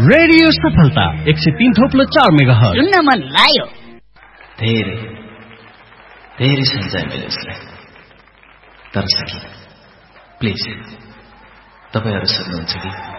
Radio सफलता 103.4 megahertz सुन्न मन लाग्यो। धेरै धेरै सम्झाए मैले उसलाई, तर सकिन। प्लिज तपाईहरु सक्नुहुन्छ कि